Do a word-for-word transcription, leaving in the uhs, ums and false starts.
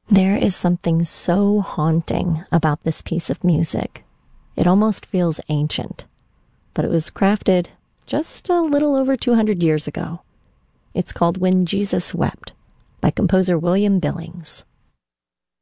There is something so haunting about this piece of music. It almost feels ancient, but it was crafted just a little over two hundred years ago. It's called When Jesus Wept by composer William Billings.